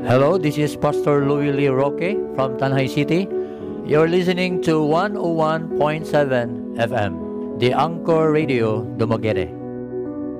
Hello, this is Pastor Louis Lee Roque from Tanjay City. You're listening to 101.7 FM, the Anchor Radio Dumaguete.